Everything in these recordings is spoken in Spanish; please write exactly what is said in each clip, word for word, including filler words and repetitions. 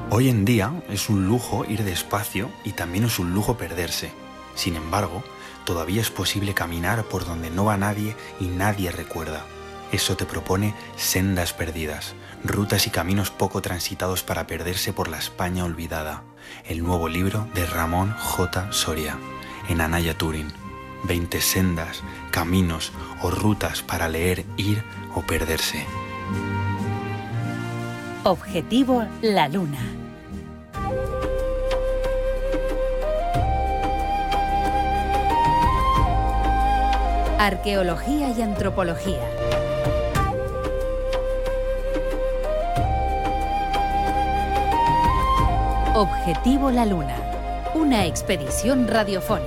Hoy en día es un lujo ir despacio y también es un lujo perderse. Sin embargo, todavía es posible caminar por donde no va nadie y nadie recuerda. Eso te propone Sendas Perdidas, rutas y caminos poco transitados para perderse por la España olvidada. El nuevo libro de Ramón J. Soria, en Anaya Turing. veinte sendas, caminos o rutas para leer, ir o perderse. Objetivo La Luna. Arqueología y antropología. Objetivo La Luna. Una expedición radiofónica.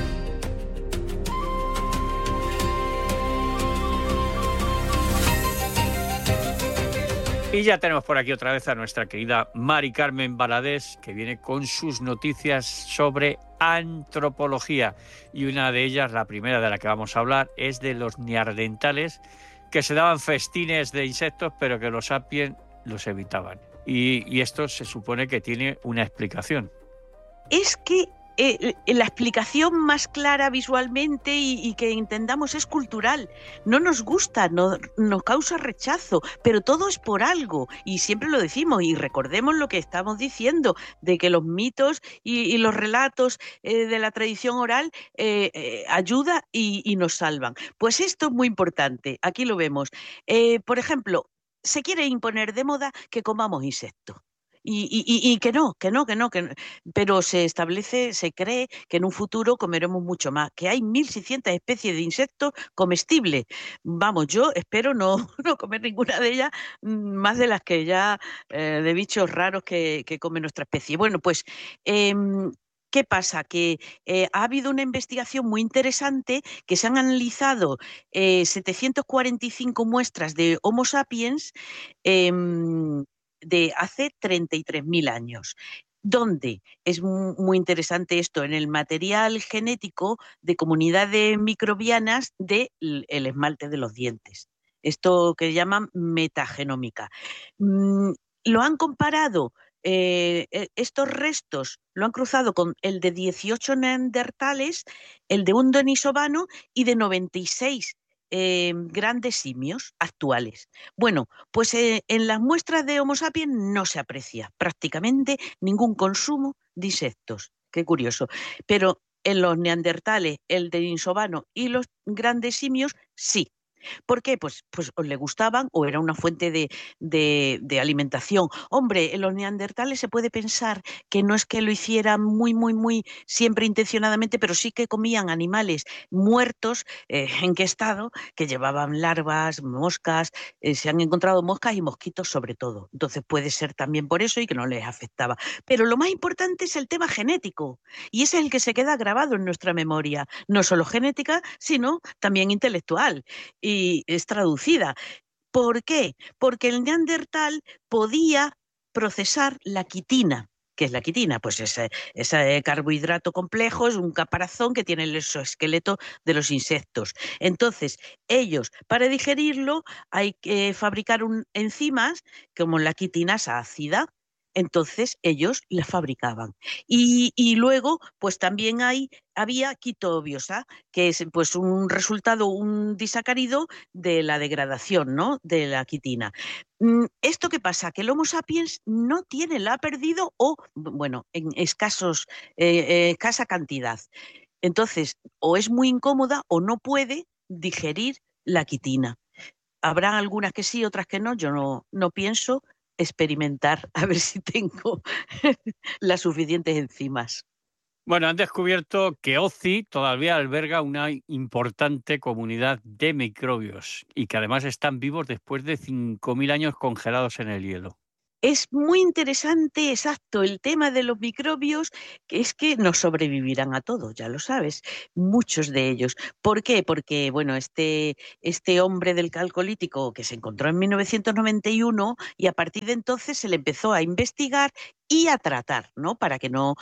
Y ya tenemos por aquí otra vez a nuestra querida Mari Carmen Valadés, que viene con sus noticias sobre antropología. Y una de ellas, la primera de la que vamos a hablar, es de los neandertales, que se daban festines de insectos, pero que los sapiens los evitaban. Y, y esto se supone que tiene una explicación. Es que eh, la explicación más clara visualmente y, y que entendamos es cultural. No nos gusta, no, nos causa rechazo, pero todo es por algo y siempre lo decimos y recordemos lo que estamos diciendo de que los mitos y, y los relatos eh, de la tradición oral eh, eh, ayudan y, y nos salvan. Pues esto es muy importante, aquí lo vemos. Eh, por ejemplo, se quiere imponer de moda que comamos insectos. Y, y, y que no, que no, que no, que no, pero se establece, se cree que en un futuro comeremos mucho más, que hay mil seiscientas especies de insectos comestibles. Vamos, yo espero no, no comer ninguna de ellas, más de las que ya, eh, de bichos raros que, que come nuestra especie. Bueno, pues... Eh, ¿Qué pasa? Que eh, ha habido una investigación muy interesante que se han analizado eh, setecientas cuarenta y cinco muestras de Homo sapiens eh, de hace treinta y tres mil años. ¿Dónde? Es muy interesante esto, en el material genético de comunidades microbianas del esmalte de los dientes. Esto que llaman metagenómica. Mm, lo han comparado. Eh, estos restos lo han cruzado con el de dieciocho neandertales, el de un denisovano y de noventa y seis eh, grandes simios actuales. Bueno, pues eh, en las muestras de Homo sapiens no se aprecia prácticamente ningún consumo de insectos. Qué curioso. Pero en los neandertales, el denisovano y los grandes simios, sí. ¿Por qué? Pues, pues o le gustaban o era una fuente de, de, de alimentación. Hombre, en los neandertales se puede pensar que no es que lo hicieran muy, muy, muy siempre intencionadamente, pero sí que comían animales muertos, eh, ¿en qué estado? Que llevaban larvas, moscas, eh, se han encontrado moscas y mosquitos sobre todo. Entonces puede ser también por eso y que no les afectaba. Pero lo más importante es el tema genético y ese es el que se queda grabado en nuestra memoria, no solo genética, sino también intelectual. Y y es traducida. ¿Por qué? Porque el neandertal podía procesar la quitina. ¿Qué es la quitina? Pues ese, ese carbohidrato complejo, es un caparazón que tiene el exoesqueleto de los insectos. Entonces, ellos, para digerirlo, hay que fabricar un, enzimas como la quitinasa ácida. Entonces ellos la fabricaban. Y, y luego, pues también hay, había quitobiosa, que es pues un resultado, un disacárido de la degradación, ¿no?, de la quitina. ¿Esto qué pasa? Que el Homo sapiens no tiene, la ha perdido o, bueno, en escasos, eh, eh, escasa cantidad. Entonces, o es muy incómoda o no puede digerir la quitina. Habrá algunas que sí, otras que no, yo no, no pienso experimentar a ver si tengo las suficientes enzimas. Bueno, han descubierto que Ozi todavía alberga una importante comunidad de microbios y que además están vivos después de cinco mil años congelados en el hielo. Es muy interesante, exacto, el tema de los microbios, que es que no sobrevivirán a todo, ya lo sabes, muchos de ellos. ¿Por qué? Porque, bueno, este, este hombre del calcolítico que se encontró en mil novecientos noventa y uno y a partir de entonces se le empezó a investigar y a tratar, ¿no? Para que no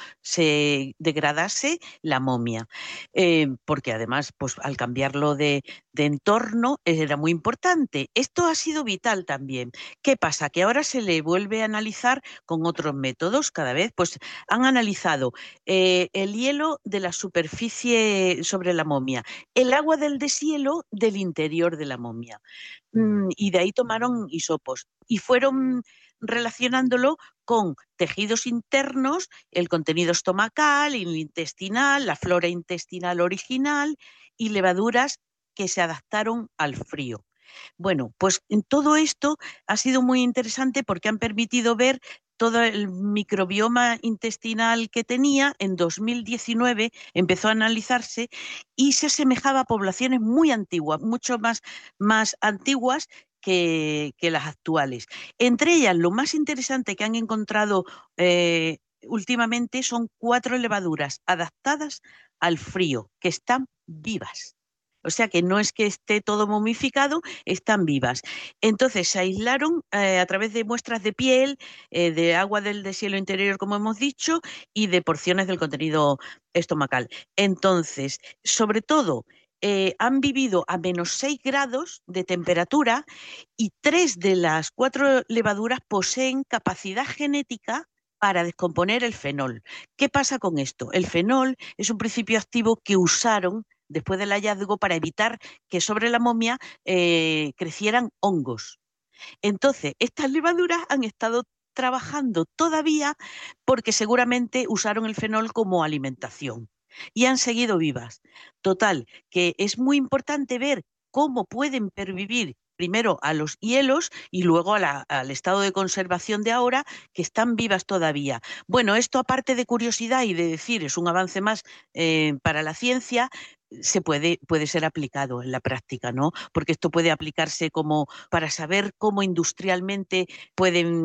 se degradase la momia. Eh, porque además, pues al cambiarlo de, de entorno era muy importante. Esto ha sido vital también. ¿Qué pasa? Que ahora se le vuelve a analizar con otros métodos cada vez. Pues han analizado eh, el hielo de la superficie sobre la momia, el agua del deshielo del interior de la momia. Mm, y de ahí tomaron hisopos y fueron relacionándolo con tejidos internos, el contenido estomacal, el intestinal, la flora intestinal original y levaduras que se adaptaron al frío. Bueno, pues en todo esto ha sido muy interesante porque han permitido ver todo el microbioma intestinal que tenía. En dos mil diecinueve empezó a analizarse y se asemejaba a poblaciones muy antiguas, mucho más, más antiguas que, que las actuales. Entre ellas, lo más interesante que han encontrado eh, últimamente son cuatro levaduras adaptadas al frío, que están vivas. O sea que no es que esté todo momificado, están vivas. Entonces se aislaron eh, a través de muestras de piel, eh, de agua del deshielo interior, como hemos dicho, y de porciones del contenido estomacal. Entonces, sobre todo, eh, han vivido a menos seis grados de temperatura y tres de las cuatro levaduras poseen capacidad genética para descomponer el fenol. ¿Qué pasa con esto? El fenol es un principio activo que usaron después del hallazgo para evitar que sobre la momia eh, crecieran hongos. Entonces, estas levaduras han estado trabajando todavía porque seguramente usaron el fenol como alimentación y han seguido vivas. Total, que es muy importante ver cómo pueden pervivir primero a los hielos y luego a la, al estado de conservación de ahora, que están vivas todavía. Bueno, esto aparte de curiosidad y de decir es un avance más eh, para la ciencia, se puede, puede ser aplicado en la práctica, ¿no? Porque esto puede aplicarse como para saber cómo industrialmente pueden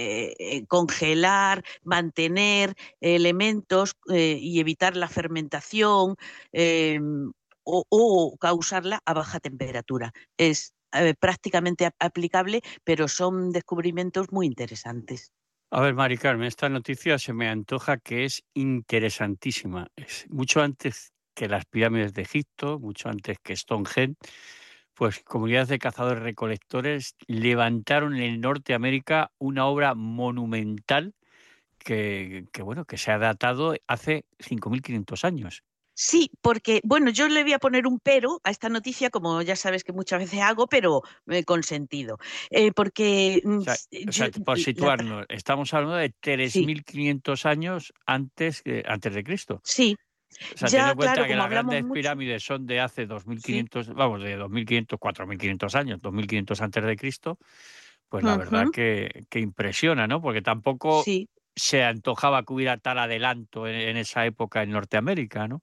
eh, congelar, mantener elementos eh, y evitar la fermentación eh, o, o causarla a baja temperatura. Es eh, prácticamente aplicable, pero son descubrimientos muy interesantes. A ver, Mari Carmen, esta noticia se me antoja que es interesantísima. Es mucho antes que las pirámides de Egipto, mucho antes que Stonehenge, pues comunidades de cazadores-recolectores levantaron en Norteamérica una obra monumental que, que, bueno, que se ha datado hace cinco mil quinientos años. Sí, porque, bueno, yo le voy a poner un pero a esta noticia, como ya sabes que muchas veces hago, pero eh, con sentido. Eh, porque... O sea, o sea, yo, por la, situarnos, estamos hablando de sí, tres mil quinientos años antes, que, antes de Cristo. sí, O sea, teniendo ya, en cuenta claro, que como las hablamos grandes mucho, pirámides son de hace sí. dos mil quinientos, vamos, de dos mil quinientos, cuatro mil quinientos años, dos mil quinientos antes de Cristo, pues la verdad Uh-huh, que, que impresiona, ¿no? Porque tampoco sí. se antojaba que hubiera tal adelanto en, en esa época en Norteamérica, ¿no?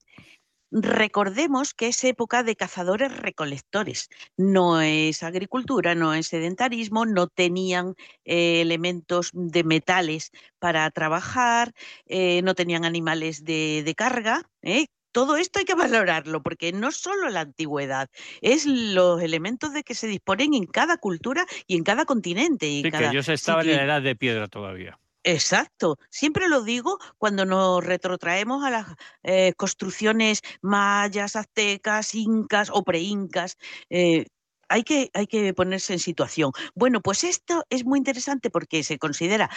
Recordemos que es época de cazadores-recolectores, no es agricultura, no es sedentarismo, no tenían eh, elementos de metales para trabajar, eh, no tenían animales de, de carga. ¿eh? Todo esto hay que valorarlo, porque no solo la antigüedad, es los elementos de que se disponen en cada cultura y en cada continente y en Sí, que cada ellos estaban sitio. en la edad de piedra todavía. Exacto, siempre lo digo cuando nos retrotraemos a las eh, construcciones mayas, aztecas, incas o preincas. Eh, hay que, hay que ponerse en situación. Bueno, pues esto es muy interesante porque se considera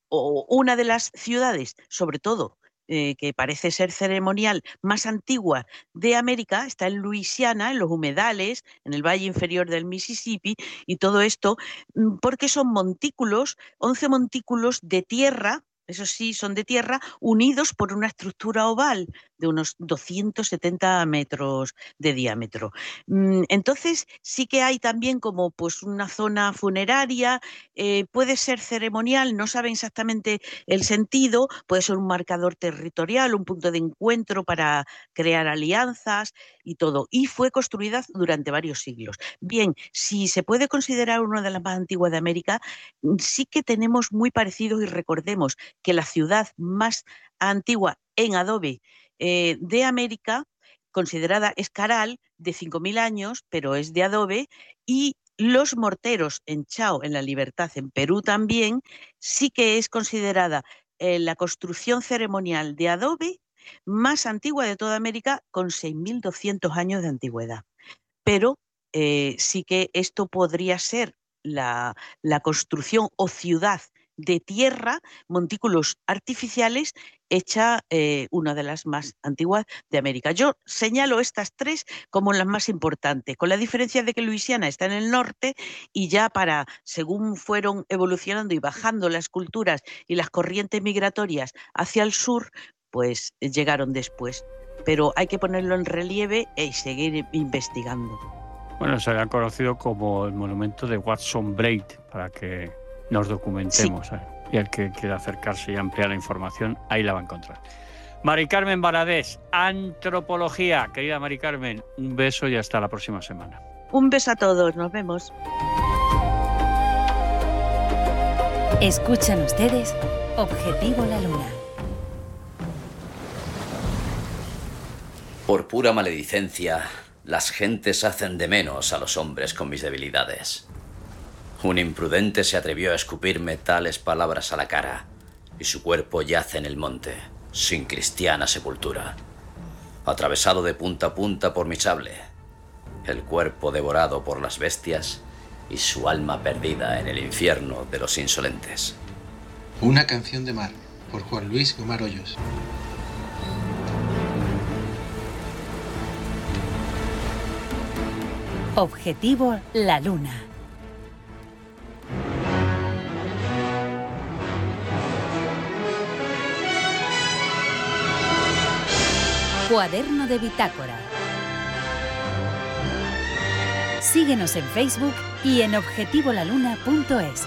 o una de las ciudades, sobre todo, eh, que parece ser ceremonial, más antigua de América, está en Luisiana, en los humedales, en el valle inferior del Mississippi, y todo esto, mm, porque son montículos, once montículos de tierra, eso sí, son de tierra, unidos por una estructura oval de unos doscientos setenta metros de diámetro. Mm, Entonces, sí que hay también como pues una zona funeraria, eh, puede ser ceremonial, no saben exactamente el sentido, puede ser un marcador territorial, un punto de encuentro para crear alianzas y todo. Y fue construida durante varios siglos. Bien, si se puede considerar una de las más antiguas de América, sí que tenemos muy parecidos y recordemos que la ciudad más antigua en adobe eh, de América, considerada es Caral, de cinco mil años, pero es de adobe, y los morteros en Chao, en La Libertad, en Perú también, sí que es considerada eh, la construcción ceremonial de adobe más antigua de toda América, con seis mil doscientos años de antigüedad. Pero eh, sí que esto podría ser la, la construcción o ciudad de tierra, montículos artificiales, hecha eh, una de las más antiguas de América. Yo señalo estas tres como las más importantes, con la diferencia de que Luisiana está en el norte y ya para, según fueron evolucionando y bajando las culturas y las corrientes migratorias hacia el sur, pues llegaron después. Pero hay que ponerlo en relieve y seguir investigando. Bueno, se ha conocido como el monumento de Watson Braid, para que nos documentemos. Sí. ¿eh? Y el que quiera acercarse y ampliar la información, ahí la va a encontrar. Mari Carmen Valadés, Antropología. Querida Mari Carmen, un beso y hasta la próxima semana. Un beso a todos, nos vemos. Escuchan ustedes Objetivo la Luna. Por pura maledicencia, las gentes hacen de menos a los hombres con mis debilidades. Un imprudente se atrevió a escupirme tales palabras a la cara, y su cuerpo yace en el monte, sin cristiana sepultura, atravesado de punta a punta por mi sable, el cuerpo devorado por las bestias y su alma perdida en el infierno de los insolentes. Una canción de mar, por Juan Luis Gomar Hoyos. Objetivo la Luna. Cuaderno de bitácora. Síguenos en Facebook y en objetivo la luna punto es.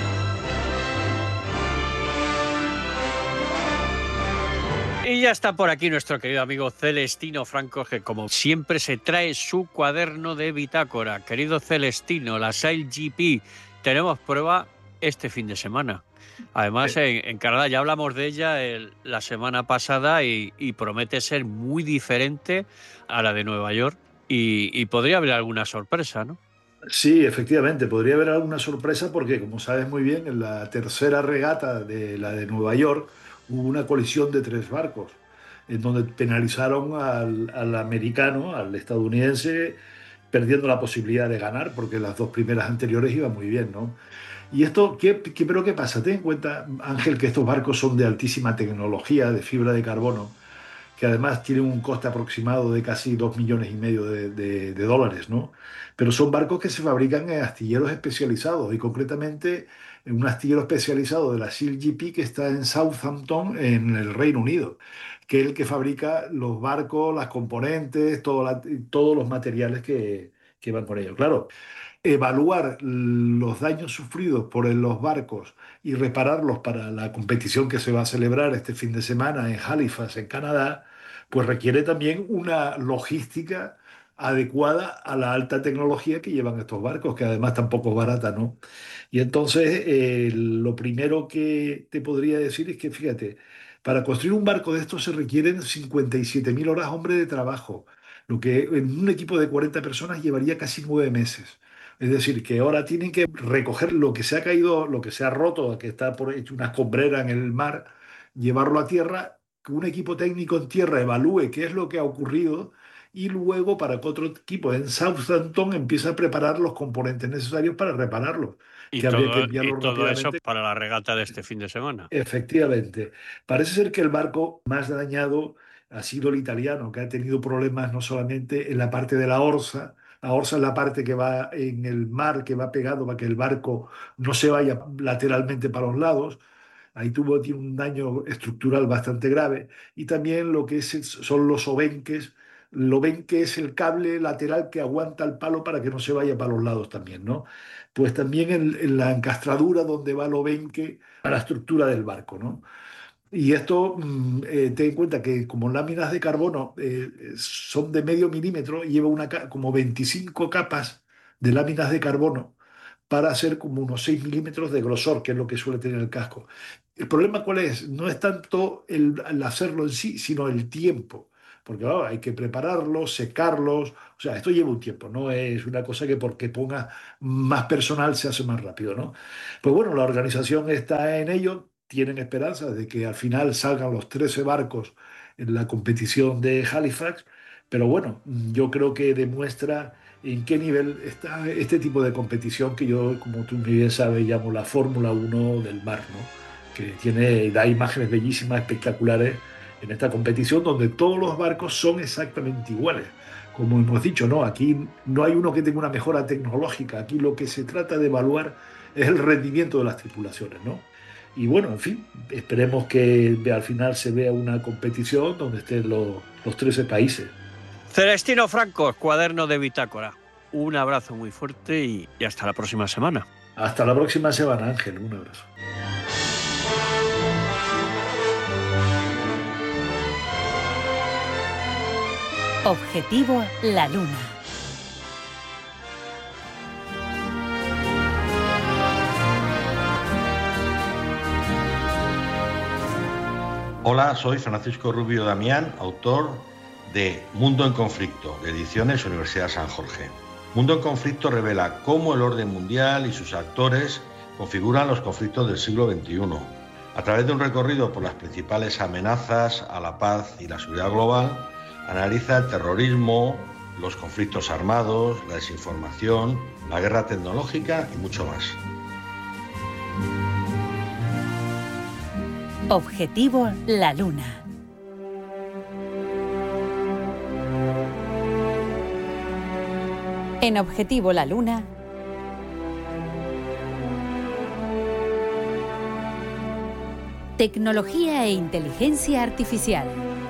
Y ya está por aquí nuestro querido amigo Celestino Franco, que como siempre se trae su cuaderno de bitácora. Querido Celestino, la Sail G P, tenemos prueba este fin de semana. Además, en, en Canadá ya hablamos de ella el, la semana pasada y, y promete ser muy diferente a la de Nueva York y, y podría haber alguna sorpresa, ¿no? Sí, efectivamente, podría haber alguna sorpresa porque, como sabes muy bien, en la tercera regata de la de Nueva York hubo una colisión de tres barcos en donde penalizaron al, al americano, al estadounidense, perdiendo la posibilidad de ganar porque las dos primeras anteriores iban muy bien, ¿no? Y esto, ¿qué, qué, pero qué pasa? Ten en cuenta, Ángel, que estos barcos son de altísima tecnología, de fibra de carbono, que además tienen un coste aproximado de casi dos millones y medio de, de, de dólares, ¿no? Pero son barcos que se fabrican en astilleros especializados y concretamente en un astillero especializado de la Sail G P que está en Southampton, en el Reino Unido, que es el que fabrica los barcos, las componentes, todo la, todos los materiales que, que van con ellos. Claro, evaluar los daños sufridos por los barcos y repararlos para la competición que se va a celebrar este fin de semana en Halifax, en Canadá, pues requiere también una logística adecuada a la alta tecnología que llevan estos barcos, que además tampoco es barata, ¿no? Y entonces, eh, lo primero que te podría decir es que, fíjate, para construir un barco de estos se requieren cincuenta y siete mil horas, hombre, de trabajo, lo que en un equipo de cuarenta personas llevaría casi nueve meses. Es decir, que ahora tienen que recoger lo que se ha caído, lo que se ha roto, que está por hecho una escombrera en el mar, llevarlo a tierra, que un equipo técnico en tierra evalúe qué es lo que ha ocurrido y luego para que otro equipo en Southampton empiece a preparar los componentes necesarios para repararlos. Y, que todo, habría que enviarlo y todo rápidamente. eso para la regata de este fin de semana. Efectivamente. Parece ser que el barco más dañado ha sido el italiano, que ha tenido problemas no solamente en la parte de la orza. La orza es la parte que va en el mar, que va pegado para que el barco no se vaya lateralmente para los lados. Ahí tuvo tiene un daño estructural bastante grave. Y también lo que es, son los obenques. Lo ven que es el cable lateral que aguanta el palo para que no se vaya para los lados también, ¿no? Pues también en, en la encastradura donde va el obenque a la estructura del barco, ¿no? Y esto, eh, ten en cuenta que como láminas de carbono eh, son de medio milímetro, lleva una, como veinticinco capas de láminas de carbono para hacer como unos seis milímetros de grosor, que es lo que suele tener el casco. ¿El problema cuál es? No es tanto el, el hacerlo en sí, sino el tiempo. Porque oh, hay que prepararlos, secarlos, o sea, esto lleva un tiempo, no es una cosa que porque ponga más personal se hace más rápido, ¿no? Pues bueno, la organización está en ello, tienen esperanzas de que al final salgan los trece barcos en la competición de Halifax, pero bueno, yo creo que demuestra en qué nivel está este tipo de competición que yo, como tú muy bien sabes, llamo la Fórmula uno del mar, ¿no? Que tiene, da imágenes bellísimas, espectaculares en esta competición donde todos los barcos son exactamente iguales. Como hemos dicho, ¿no? Aquí no hay uno que tenga una mejora tecnológica, aquí lo que se trata de evaluar es el rendimiento de las tripulaciones, ¿no? Y bueno, en fin, esperemos que al final se vea una competición donde estén los, los trece países. Celestino Franco, Cuaderno de Bitácora. Un abrazo muy fuerte y, y hasta la próxima semana. Hasta la próxima semana, Ángel. Un abrazo. Objetivo La Luna. Hola, soy Francisco Rubio Damián, autor de Mundo en Conflicto, de Ediciones Universidad San Jorge. Mundo en Conflicto revela cómo el orden mundial y sus actores configuran los conflictos del siglo veintiuno. A través de un recorrido por las principales amenazas a la paz y la seguridad global, analiza el terrorismo, los conflictos armados, la desinformación, la guerra tecnológica y mucho más. Objetivo La Luna. En Objetivo La Luna, tecnología e inteligencia artificial.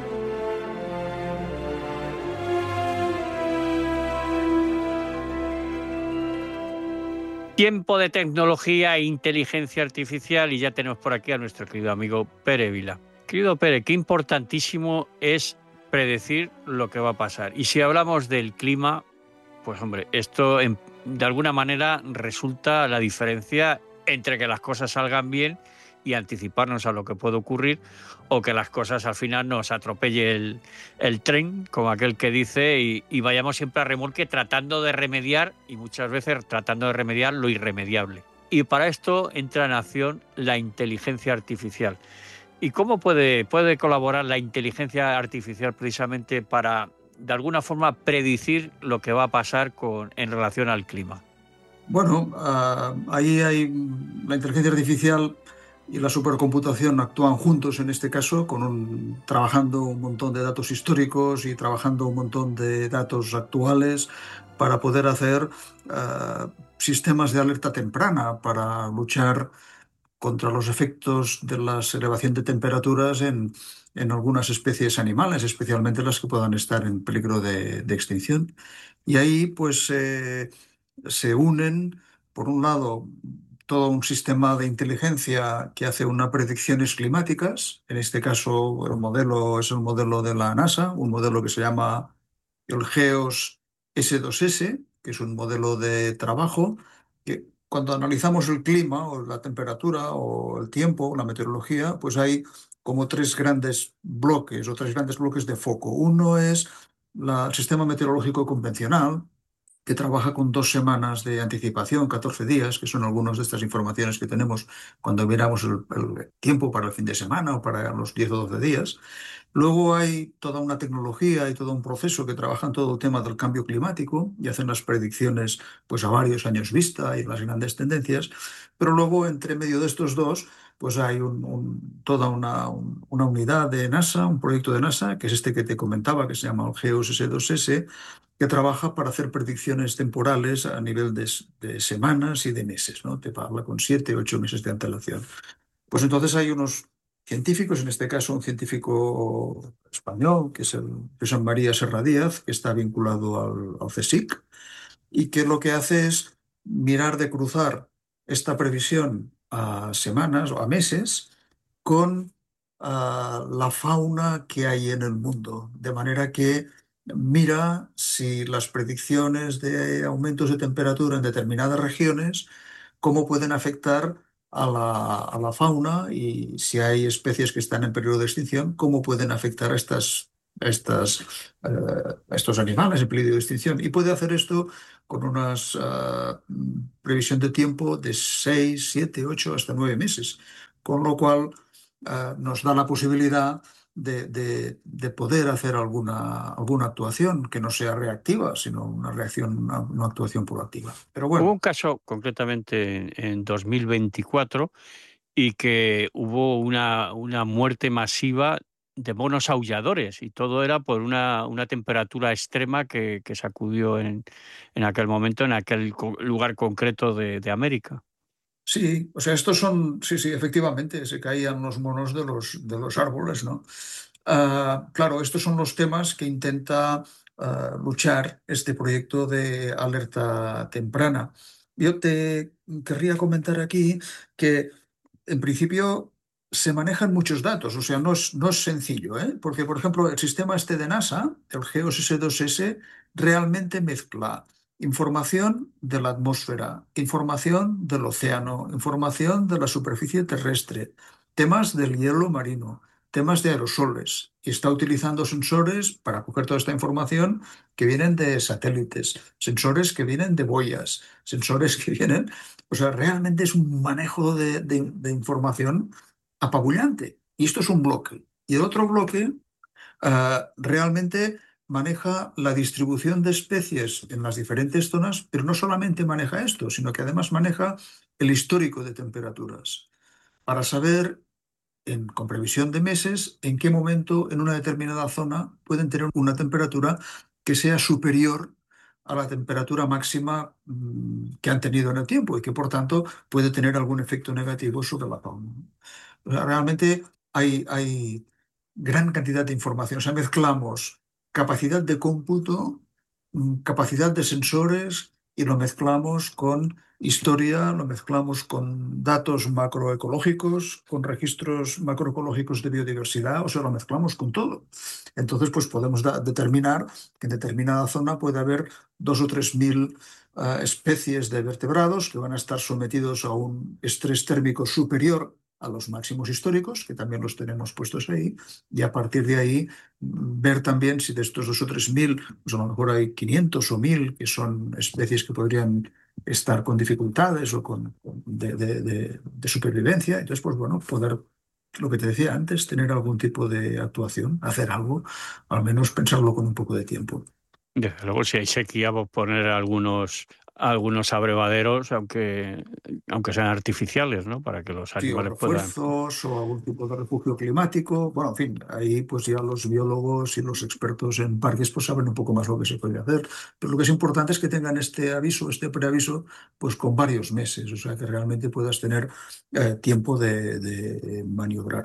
Tiempo de tecnología e inteligencia artificial y ya tenemos por aquí a nuestro querido amigo Pere Vila. Querido Pere, qué importantísimo es predecir lo que va a pasar. Y si hablamos del clima, pues hombre, esto en, de alguna manera resulta la diferencia entre que las cosas salgan bien y anticiparnos a lo que puede ocurrir, o que las cosas al final nos atropelle el, el tren, como aquel que dice, y, y vayamos siempre a remolque tratando de remediar, y muchas veces tratando de remediar lo irremediable. Y para esto entra en acción la inteligencia artificial. ¿Y cómo puede, puede colaborar la inteligencia artificial precisamente para, de alguna forma, predecir lo que va a pasar con, en relación al clima? Bueno, uh, ahí hay la inteligencia artificial y la supercomputación actúan juntos en este caso, con un, trabajando un montón de datos históricos y trabajando un montón de datos actuales para poder hacer uh, sistemas de alerta temprana para luchar contra los efectos de la elevación de temperaturas en, en algunas especies animales, especialmente las que puedan estar en peligro de, de extinción. Y ahí pues eh, se unen, por un lado, todo un sistema de inteligencia que hace unas predicciones climáticas. En este caso, el modelo es el modelo de la NASA, un modelo que se llama el GEOS ese dos ese, que es un modelo de trabajo que, cuando analizamos el clima o la temperatura o el tiempo o la meteorología, pues hay como tres grandes bloques o tres grandes bloques de foco. Uno es la, el sistema meteorológico convencional, que trabaja con dos semanas de anticipación, catorce días, que son algunas de estas informaciones que tenemos cuando miramos el, el tiempo para el fin de semana o para los diez o doce días. Luego hay toda una tecnología y todo un proceso que trabaja en todo el tema del cambio climático y hacen las predicciones pues, a varios años vista y las grandes tendencias. Pero luego, entre medio de estos dos, pues hay un, un, toda una, un, una unidad de NASA, un proyecto de NASA, que es este que te comentaba, que se llama el GEOS ese dos ese, que trabaja para hacer predicciones temporales a nivel de, de semanas y de meses, ¿no? Te habla con siete, ocho meses de antelación. Pues entonces hay unos científicos, en este caso un científico español, que es el José María Serra Díaz, que está vinculado al, al CSIC, y que lo que hace es mirar de cruzar esta previsión a semanas o a meses con uh, la fauna que hay en el mundo, de manera que mira si las predicciones de aumentos de temperatura en determinadas regiones, cómo pueden afectar a la, a la fauna, y si hay especies que están en peligro de extinción, cómo pueden afectar a, estas, a, estas, uh, a estos animales en peligro de extinción. Y puede hacer esto con una uh, previsión de tiempo de seis, siete, ocho, hasta nueve meses. con lo cual eh, nos da la posibilidad de, de- de poder hacer alguna, alguna actuación que no sea reactiva, sino una reacción, una, una actuación proactiva. Pero Hubo un bueno, caso concretamente en, en dos mil veinticuatro y que hubo una, una muerte masiva de monos aulladores y todo era por una, una temperatura extrema que, que sacudió en, en aquel momento, en aquel co- lugar concreto de, de América. sí, o sea, estos son, sí, sí, efectivamente, se caían los monos de los, de los árboles, ¿no? Ah, claro, estos son los temas que intenta ah, luchar este proyecto de alerta temprana. Yo te querría comentar aquí que en principio se manejan muchos datos, o sea, no es, no es sencillo, ¿eh? Porque, por ejemplo, el sistema este de NASA, el GEOS S dos S, realmente mezcla información de la atmósfera, información del océano, información de la superficie terrestre, temas del hielo marino, temas de aerosoles, y está utilizando sensores para coger toda esta información que vienen de satélites, sensores que vienen de boyas, sensores que vienen, o sea, realmente es un manejo de, de- de información apabullante. Y esto es un bloque. Y el otro bloque eh, realmente maneja la distribución de especies en las diferentes zonas, pero no solamente maneja esto, sino que además maneja el histórico de temperaturas para saber en- con previsión de meses, en qué momento en una determinada zona pueden tener una temperatura que sea superior a la temperatura máxima mm, que han tenido en el tiempo y que por tanto puede tener algún efecto negativo sobre la fauna. O sea, realmente hay, hay gran cantidad de información. O sea, mezclamos capacidad de cómputo, mm, capacidad de sensores y lo mezclamos con historia, lo mezclamos con datos macroecológicos, con registros macroecológicos de biodiversidad, o sea, lo mezclamos con todo. Entonces, pues podemos da- determinar que en determinada zona puede haber dos o tres mil eh, especies de vertebrados que van a estar sometidos a un estrés térmico superior a los máximos históricos, que también los tenemos puestos ahí, y a partir de ahí mm, ver también si de estos dos o tres mil, pues a lo mejor hay quinientos o mil que son especies que podrían estar con dificultades o con, con- de, de- de- de supervivencia. Entonces, pues bueno, poder, lo que te decía antes, tener algún tipo de actuación, hacer algo, al menos pensarlo con un poco de tiempo. Desde luego, si hay sequía, pues poner algunos, algunos abrevaderos, aunque, aunque sean artificiales, ¿no? Para que los Sí, o animales puedan. refuerzos o algún tipo de refugio climático. Bueno, en fin, ahí pues ya los biólogos y los expertos en parques pues saben un poco más lo que se puede hacer. Pero lo que es importante es que tengan este aviso, este preaviso, pues con varios meses, o sea, que realmente puedas tener eh, tiempo de, de maniobrar.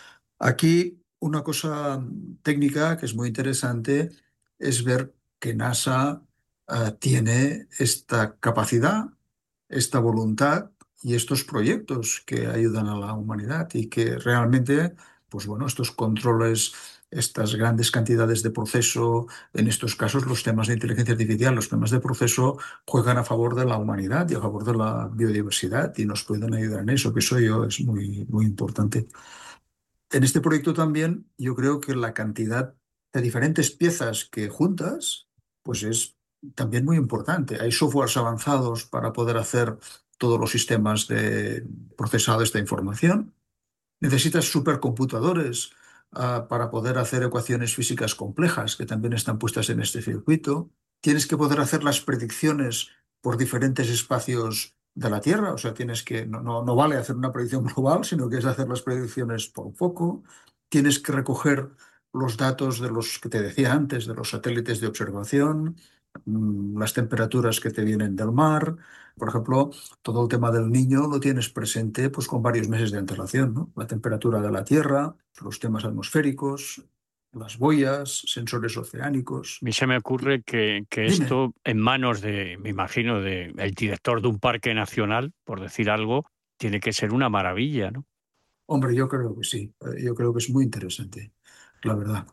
Aquí una cosa técnica que es muy interesante es ver que NASA eh, tiene esta capacidad, esta voluntad y estos proyectos que ayudan a la humanidad y que realmente, pues bueno, estos controles, estas grandes cantidades de proceso, en estos casos los temas de inteligencia artificial, los temas de proceso juegan a favor de la humanidad y a favor de la biodiversidad y nos pueden ayudar en eso, que eso yo es muy, muy importante. En este proyecto también yo creo que la cantidad de diferentes piezas que juntas, pues es también muy importante. Hay softwares avanzados para poder hacer todos los sistemas de procesado de esta información. Necesitas supercomputadores ah, para poder hacer ecuaciones físicas complejas que también están puestas en este circuito. Tienes que poder hacer las predicciones por diferentes espacios de la Tierra, o sea, tienes que, no, no, no vale hacer una predicción global, sino que es hacer las predicciones por foco. Tienes que recoger los datos de los que te decía antes, de los satélites de observación, mm, las temperaturas que te vienen del mar. Por ejemplo, todo el tema del niño lo tienes presente pues, con varios meses de antelación, ¿no? La temperatura de la Tierra, los temas atmosféricos, las boyas, sensores oceánicos. A mí se me ocurre que, que Dime. esto en manos de, me imagino, de el director de un parque nacional, por decir algo, tiene que ser una maravilla, ¿no? Hombre, yo creo que sí. Eh, Yo creo que es muy interesante, la verdad.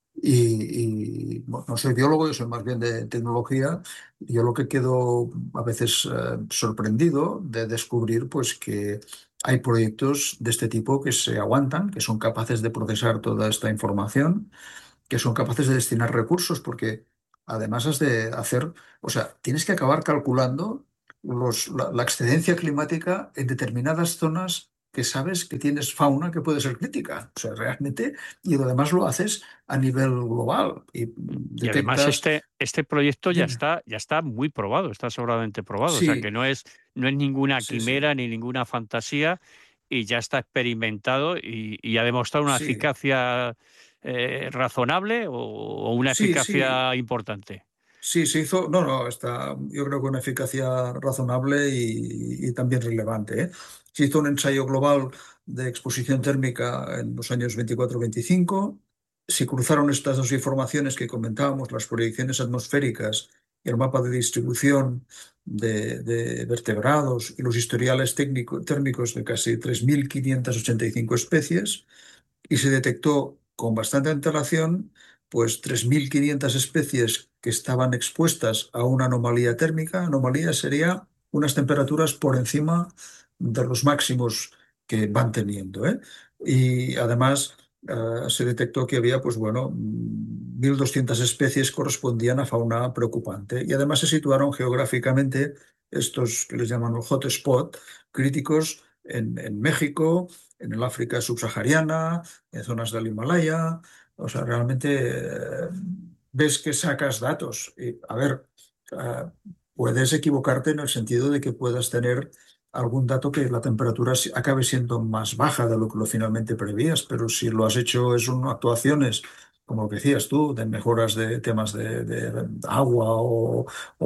Y, y, bueno, no soy biólogo, yo soy más bien de tecnología. Yo lo que quedo a veces eh, sorprendido de descubrir pues que hay proyectos de este tipo que se aguantan, que son capaces de procesar toda esta información, que son capaces de destinar recursos, porque además has de hacer, o sea, tienes que acabar calculando los- la, la excedencia climática en determinadas zonas que sabes que tienes fauna que puede ser crítica. O sea, realmente, y además lo haces a nivel global. Y, y además este, este proyecto ya Dime. está, ya está muy probado, está sobradamente probado. Sí. O sea, que no es, no es ninguna Sí, quimera sí. ni ninguna fantasía, y ya está experimentado y, y ha demostrado una Sí. eficacia eh, razonable o, o una Sí, eficacia sí. importante. Sí, se hizo, no, no, está, yo creo que una eficacia razonable y, y también relevante, ¿eh? Se hizo un ensayo global de exposición térmica en los años veinticuatro veinticinco. Se cruzaron estas dos informaciones que comentábamos, las proyecciones atmosféricas y el mapa de distribución de, de vertebrados y los historiales técnico, térmicos de casi tres mil quinientas ochenta y cinco especies, y se detectó con bastante antelación pues tres mil quinientas especies que estaban expuestas a una anomalía térmica. Anomalía sería unas temperaturas por encima de los máximos que van teniendo, ¿eh? Y además eh, se detectó que había, pues bueno, mil doscientas especies correspondían a fauna preocupante. Y además se situaron geográficamente estos que les llaman los hotspot críticos en, en México, en el África subsahariana, en zonas del Himalaya. O sea, realmente eh, ves que sacas datos. Y, a ver, eh, puedes equivocarte en el sentido de que puedas tener algún dato que la temperatura si- acabe siendo más baja de lo que lo finalmente prevías, pero si lo has hecho es un, actuaciones, como lo que decías tú, de mejoras de temas de, de agua o,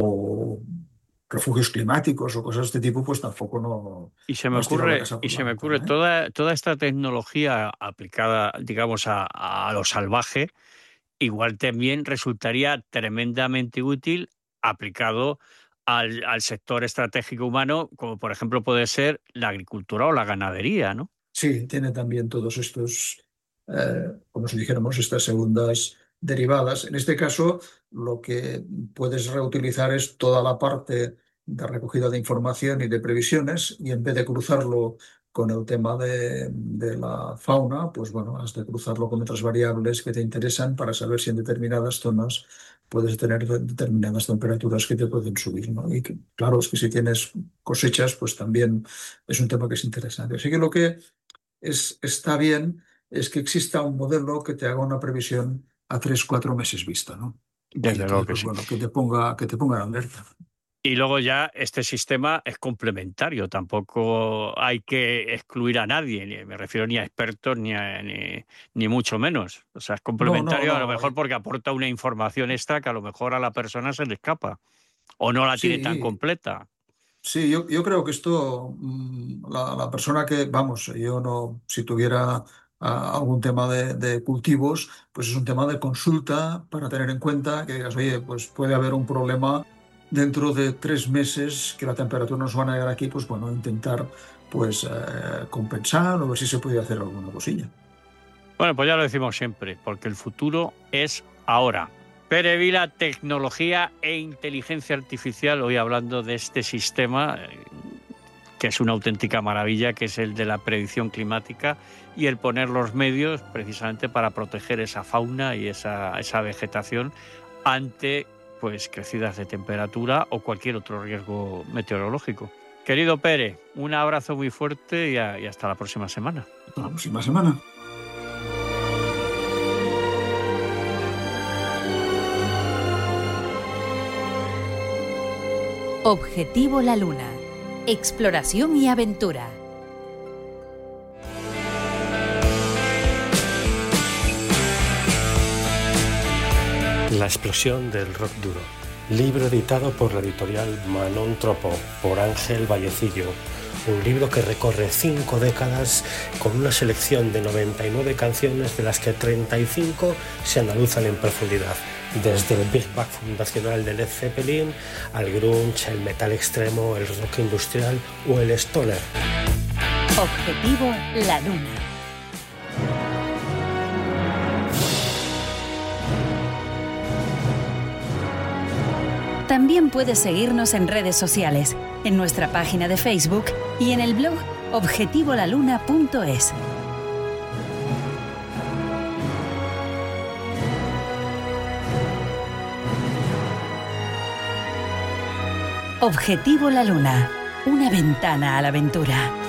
o refugios climáticos o cosas de este tipo, pues tampoco no, Y se me no has tirado la ocurre, casa y por la se me ocurre ventana, ¿eh? toda, toda esta tecnología aplicada, digamos, a, a lo salvaje, igual también resultaría tremendamente útil aplicado al, al sector estratégico humano, como por ejemplo puede ser la agricultura o la ganadería, ¿no? Sí, tiene también todos estos, eh, como si dijéramos, estas segundas derivadas. En este caso, lo que puedes reutilizar es toda la parte de recogida de información y de previsiones, y en vez de cruzarlo con el tema de, de la fauna, pues bueno, has de cruzarlo con otras variables que te interesan para saber si en determinadas zonas puedes tener de- determinadas temperaturas que te pueden subir, ¿no? Y que, claro, es que si tienes cosechas, pues también es un tema que es interesante. Así que lo que es, está bien es que exista un modelo que te haga una previsión a tres, cuatro meses vista, ¿no? Y Desde luego entonces, que pues sí. bueno, que te ponga, que te ponga en alerta. Y luego ya este sistema es complementario, tampoco hay que excluir a nadie, ni me refiero ni a expertos ni, a- ni, ni mucho menos. O sea, es No, no, complementario a lo no. mejor hay- porque aporta una información extra que a lo mejor a la persona se le escapa o no la tiene tan Sí, completa. sí, yo, yo creo que esto, mm, la, la persona que, vamos, yo no, si tuviera ah, algún tema de, de cultivos, pues es un tema de consulta para tener en cuenta que digas, oye, pues puede haber un problema dentro de tres meses que la temperatura nos va a negar aquí, pues bueno, intentar pues eh, compensar o ver si se puede hacer alguna cosilla. Bueno, pues ya lo decimos siempre, porque el futuro es ahora. Pere Vila, tecnología e inteligencia artificial, hoy hablando de este sistema eh, que es una auténtica maravilla, que es el de la predicción climática y el poner los medios precisamente para proteger esa fauna y esa, esa vegetación ante pues crecidas de temperatura o cualquier otro riesgo meteorológico. Querido Pere, un abrazo muy fuerte y, a, y hasta la próxima semana. Hasta la próxima semana. Objetivo La Luna. Exploración y aventura. La explosión del rock duro. Libro editado por la editorial Manon Tropo por Ángel Vallecillo. Un libro que recorre cinco décadas con una selección de noventa y nueve canciones, de las que treinta y cinco se analizan en profundidad. Desde el Big Bang fundacional de Led Zeppelin al grunge, el metal extremo, el rock industrial o el stoner. Objetivo La Luna. También puedes seguirnos en redes sociales, en nuestra página de Facebook y en el blog objetivo la luna punto es. Objetivo La Luna, una ventana a la aventura.